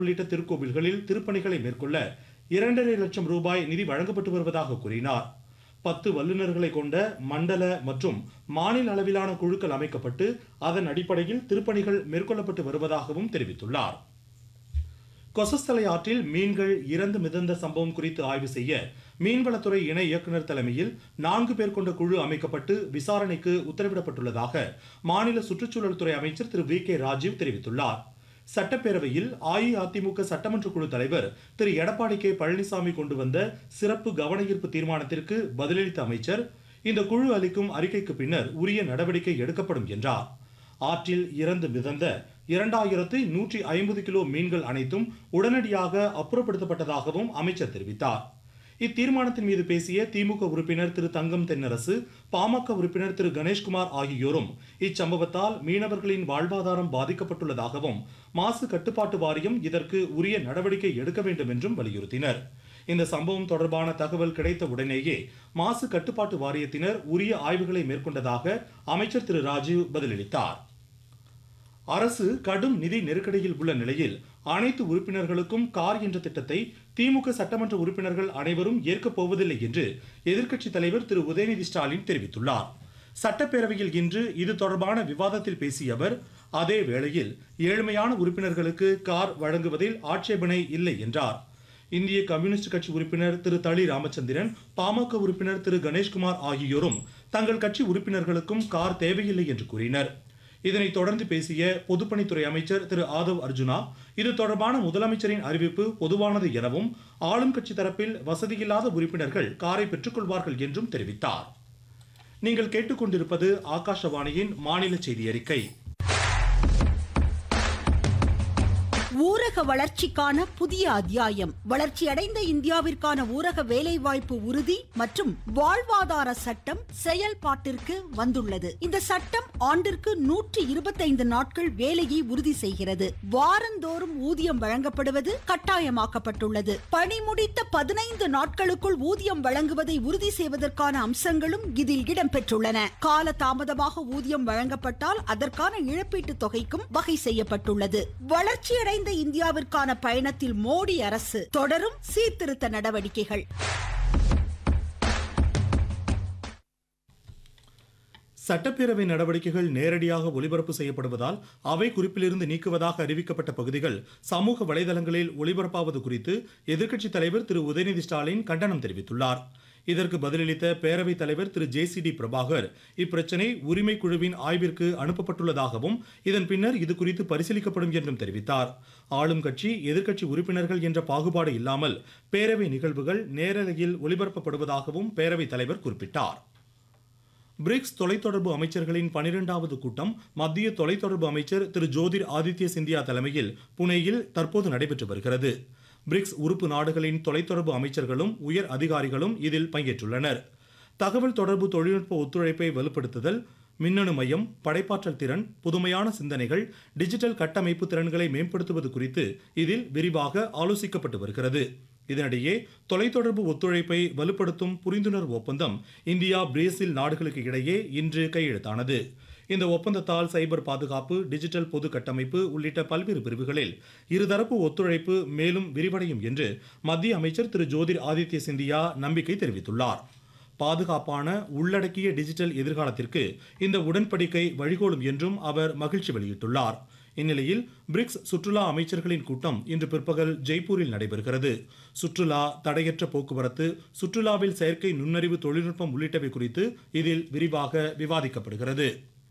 உள்ளிட்ட திருக்கோவில்களில் திருப்பணிகளை மேற்கொள்ள 2.5 லட்சம் ரூபாய் நிதி வழங்கப்பட்டு வருவதாக கூறினார். 10 வல்லுநர்களை கொண்ட மண்டல மற்றும் மாநில அளவிலான குழுக்கள் அமைக்கப்பட்டு அதன் அடிப்படையில் திருப்பணிகள் மேற்கொள்ளப்பட்டு வருவதாகவும் தெரிவித்துள்ளார். கொசஸ்தலை ஆற்றில் மீன்கள் இறந்து மிதந்த சம்பவம் குறித்து ஆய்வு செய்ய மீன்வளத்துறை இணை இயக்குநர் தலைமையில் 4 பேர் கொண்ட குழு அமைக்கப்பட்டு விசாரணைக்கு உத்தரவிடப்பட்டுள்ளதாக மாநில சுற்றுச்சூழல் துறை அமைச்சர் திரு வி.கே. ராஜீவ் தெரிவித்துள்ளார். சட்டப்பேரவையில் அஇஅதிமுக சட்டமன்ற குழு தலைவர் திரு எடப்பாடி கே. பழனிசாமி கொண்டு வந்த சிறப்பு கவன ஈர்ப்பு தீர்மானத்திற்கு பதிலளித்த அமைச்சர், இந்த குழு அளிக்கும் அறிக்கைக்கு பின்னர் உரிய நடவடிக்கை எடுக்கப்படும் என்றார். ஆற்றில் இறந்து மிதந்த 2150 கிலோ மீன்கள் அனைத்தும் உடனடியாக அப்புறப்படுத்தப்பட்டதாகவும் அமைச்சர் தெரிவித்தார். இத்தீர்மானத்தின் மீது பேசிய திமுக உறுப்பினர் திரு தங்கம் தென்னரசு, பாமக உறுப்பினர் திரு கணேஷ்குமார் ஆகியோரும் இச்சம்பவத்தால் மீனவர்களின் வாழ்வாதாரம் பாதிக்கப்பட்டுள்ளதாகவும் மாசு கட்டுப்பாட்டு வாரியம் இதற்கு உரிய நடவடிக்கை எடுக்க வேண்டும் என்றும் வலியுறுத்தினர். இந்த சம்பவம் தொடர்பான தகவல் கிடைத்த உடனேயே மாசு கட்டுப்பாட்டு வாரியத்தினர் உரிய ஆய்வுகளை மேற்கொண்டதாக அமைச்சர் திரு ராஜீவ் பதிலளித்தார். அரசு கடும் நிதி நெருக்கடியில் உள்ள நிலையில் அனைத்து உறுப்பினர்களுக்கும் கார் என்ற திட்டத்தை திமுக சட்டமன்ற உறுப்பினர்கள் அனைவரும் ஏற்கப் போவதில்லை என்று எதிர்க்கட்சித் தலைவர் திரு உதயநிதி ஸ்டாலின் தெரிவித்துள்ளார். சட்டப்பேரவையில் இன்று இது தொடர்பான விவாதத்தில் பேசிய அவர், அதே வேளையில் ஏழ்மையான உறுப்பினர்களுக்கு கார் வழங்குவதில் ஆட்சேபனை இல்லை என்றார். இந்திய கம்யூனிஸ்ட் கட்சி உறுப்பினர் திரு தளி ராமச்சந்திரன், பாமக உறுப்பினர் திரு கணேஷ்குமார் ஆகியோரும் தங்கள் கட்சி உறுப்பினர்களுக்கும் கார் தேவையில்லை என்று கூறினர். இதனைத் தொடர்ந்து பேசிய பொதுப்பணித்துறை அமைச்சர் திரு ஆதவ் அர்ஜுனா, இது தொடர்பான முதலமைச்சரின் அறிவிப்பு பொதுவானது எனவும் ஆளும் கட்சி தரப்பில் வசதியில்லாத உறுப்பினர்கள் காரை பெற்றுக்கொள்வார்கள் என்றும் தெரிவித்தார். நீங்கள் கேட்டுக்கொண்டிருப்பது ஆகாஷவாணியின் மாநில செய்தி அறிக்கை. ஊரக வளர்ச்சிக்கான புதிய அத்தியாயம். வளர்ச்சியடைந்த இந்தியாவிற்கான ஊரக வேலைவாய்ப்பு உறுதி மற்றும் வாழ்வாதார சட்டம் செயல்பாட்டிற்கு வந்துள்ளது. இந்த சட்டம் ஆண்டிற்கு 125 நாட்கள் வேலையை உறுதி செய்கிறது. வாரந்தோறும் ஊதியம் வழங்கப்படுவது கட்டாயமாக்கப்பட்டுள்ளது. பணி முடித்த 15 நாட்களுக்குள் ஊதியம் வழங்குவதை உறுதி செய்வதற்கான அம்சங்களும் இதில் இடம்பெற்றுள்ளன. கால தாமதமாக ஊதியம் வழங்கப்பட்டால் அதற்கான இழப்பீட்டுத் தொகைக்கும் வகை செய்யப்பட்டுள்ளது. வளர்ச்சியடைந்த இந்தியாவிற்கான பயணத்தில் மோடி அரசு தொடரும் சீர்திருத்த நடவடிக்கைகள். சட்டப்பேரவை நடவடிக்கைகள் நேரடியாக ஒளிபரப்பு செய்யப்படுவதால் அவை குறிப்பிலிருந்து நீக்குவதாக அறிவிக்கப்பட்ட பகுதிகள் சமூக வலைதளங்களில் ஒளிபரப்பாவது குறித்து எதிர்க்கட்சித் தலைவர் திரு உதயநிதி ஸ்டாலின் கண்டனம் தெரிவித்துள்ளார். இதற்கு பதிலளித்த பேரவைத் தலைவர் திரு ஜே.சி.டி. பிரபாகர், இப்பிரச்சனை உரிமை குழுவின் ஆய்விற்கு அனுப்பப்பட்டுள்ளதாகவும் இதன் பின்னர் இது குறித்து பரிசீலிக்கப்படும் என்றும் தெரிவித்தார். ஆளும் கட்சி எதிர்க்கட்சி உறுப்பினர்கள் என்ற பாகுபாடு இல்லாமல் பேரவை நிகழ்வுகள் நேரலையில் ஒளிபரப்பப்படுவதாகவும் பேரவைத் தலைவர் குறிப்பிட்டார். பிரிக்ஸ் தொலைத்தொடர்பு அமைச்சர்களின் 12வது கூட்டம் மத்திய தொலைத்தொடர்பு அமைச்சர் திரு ஜோதிர் ஆதித்ய சிந்தியா தலைமையில் புனேயில் தற்போது நடைபெற்று வருகிறது. பிரிக்ஸ் உறுப்பு நாடுகளின் தொலைத்தொடர்பு அமைச்சர்களும் உயர் அதிகாரிகளும் இதில் பங்கேற்றுள்ளனர். தகவல் தொடர்பு தொழில்நுட்ப ஒத்துழைப்பை வலுப்படுத்துதல், மின்னணு மையம், படைப்பாற்றல் திறன், புதுமையான சிந்தனைகள், டிஜிட்டல் கட்டமைப்பு திறன்களை மேம்படுத்துவது குறித்து இதில் விரிவாக ஆலோசிக்கப்பட்டு வருகிறது. இதனிடையே தொலைத்தொடர்பு ஒத்துழைப்பை வலுப்படுத்தும் புரிந்துணர்வு ஒப்பந்தம் இந்தியா பிரேசில் நாடுகளுக்கு இடையே இன்று கையெழுத்தானது. இந்த ஒப்பந்தத்தால் சைபர் பாதுகாப்பு, டிஜிட்டல் பொது கட்டமைப்பு உள்ளிட்ட பல்வேறு பிரிவுகளில் இருதரப்பு ஒத்துழைப்பு மேலும் விரிவடையும் என்று மத்திய அமைச்சர் திரு ஜோதிர் ஆதித்ய சிந்தியா நம்பிக்கை தெரிவித்துள்ளார். பாதுகாப்பான உள்ளடக்கிய டிஜிட்டல் எதிர்காலத்திற்கு இந்த உடன்படிக்கை வழிகோலும் என்றும் அவர் மகிழ்ச்சி வெளியிட்டுள்ளார். இந்நிலையில் பிரிக்ஸ் சுற்றுலா அமைச்சர்களின் கூட்டம் இன்று பிற்பகல் ஜெய்ப்பூரில் நடைபெறுகிறது. சுற்றுலா, தடையற்ற போக்குவரத்து, சுற்றுலாவில் செயற்கை நுண்ணறிவு தொழில்நுட்பம் உள்ளிட்டவை குறித்து இதில் விரிவாக விவாதிக்கப்படுகிறது.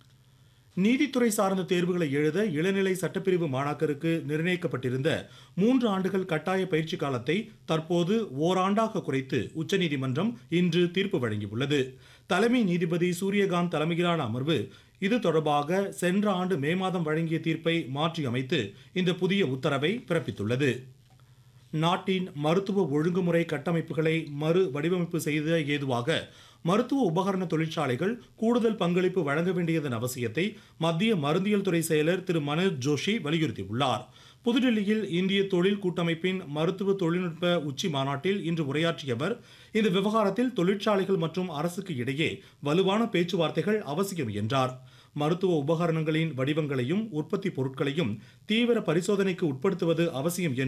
நீதித்துறை சார்ந்த தேர்வுகளை எழுத இளநிலை சட்டப்பிரிவு மாணாக்கருக்கு நிர்ணயிக்கப்பட்டிருந்த 3 ஆண்டுகள் கட்டாய பயிற்சி காலத்தை தற்போது ஓராண்டாக குறைத்து உச்சநீதிமன்றம் இன்று தீர்ப்பு வழங்கியுள்ளது. தலைமை நீதிபதி சூரியகாந்த் தலைமையிலான அமர்வு இது தொடர்பாக சென்ற ஆண்டு மே மாதம் வழங்கிய தீர்ப்பை மாற்றியமைத்து இந்த புதிய உத்தரவை பிறப்பித்துள்ளது. நாட்டின் மருத்துவ ஒழுங்குமுறை கட்டமைப்புகளை மறு வடிவமைப்பு செய்த ஏதுவாக மருத்துவ உபகரண தொழிற்சாலைகள் கூடுதல் பங்களிப்பு வழங்க வேண்டியதன் அவசியத்தை மத்திய மருந்தியல் துறை செயலர் திரு மனோஜ் ஜோஷி வலியுறுத்தியுள்ளார். புதுடெல்லியில் இந்திய தொழில் கூட்டமைப்பின் மருத்துவ தொழில்நுட்ப உச்சி மாநாட்டில் இன்று உரையாற்றிய அவர், இந்த விவகாரத்தில் தொழிற்சாலைகள் மற்றும் அரசுக்கு இடையே வலுவான பேச்சுவார்த்தைகள் அவசியம் என்றார். மருத்துவ உபகரணங்களின் வடிவங்களையும் உற்பத்தி பொருட்களையும் தீவிர பரிசோதனைக்கு உட்படுத்துவது அவசியம்